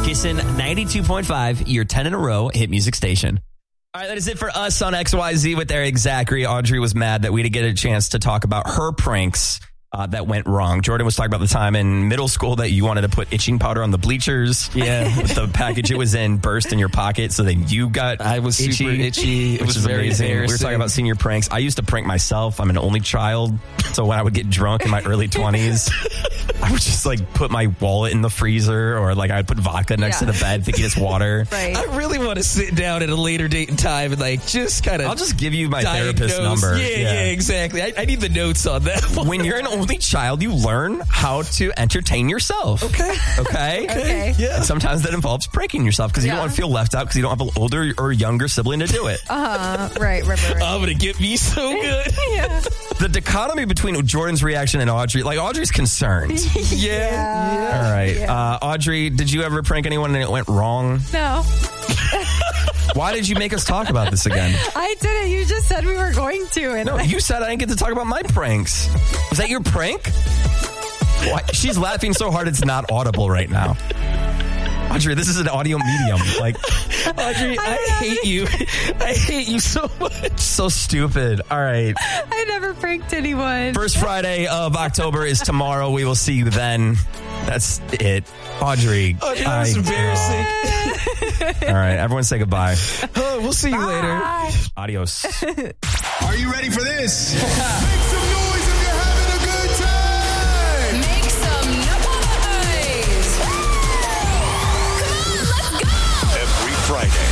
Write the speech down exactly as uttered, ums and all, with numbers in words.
Kissin' ninety-two point five, your ten in a row hit music station. All right, that is it for us on X Y Z with Eric Zachary. Audrey was mad that we didn't get a chance to talk about her pranks uh, that went wrong. Jordan was talking about the time in middle school that you wanted to put itching powder on the bleachers. Yeah. The package it was in burst in your pocket, so then you got I was itchy, super itchy. It which was is very amazing. We were embarrassing. talking about senior pranks. I used to prank myself. I'm an only child, so when I would get drunk in my early twenties, I would just like put my wallet in the freezer, or like I'd put vodka next Yeah. to the bed thinking it's water. Right. I really want to sit down at a later date and time and like just kind of. I'll just give you my diagnose. therapist number. Yeah, yeah, exactly. I, I need the notes on that one. When you're an only child, you learn how to entertain yourself. Okay. Okay? Okay. Yeah. And sometimes that involves pranking yourself because you Yeah. don't want to feel left out because you don't have an older or younger sibling to do it. Uh, right, right, right. right. I'm going to get me so good. yeah. The dichotomy between Jordan's reaction and Audrey, like Audrey's concerned. Yeah. All right. Yeah. Uh, Audrey, did you ever prank anyone and it went wrong? No, Why did you make us talk about this again? I didn't. You just said we were going to. And No, I- you said I didn't get to talk about my pranks. Was that your prank? Why? She's laughing so hard it's not audible right now. Audrey, this is an audio medium. Like, Audrey, I, I hate you. I hate you so much. so stupid. All right. I never pranked anyone. First Friday of October is tomorrow. We will see you then. That's it. Audrey. Audrey, that was I- embarrassing. All right. Everyone say goodbye. Oh, we'll see you later. Bye. Adios. Are you ready for this? Make some noise if you're having a good time. Make some noise! Come on, let's go! Every Friday.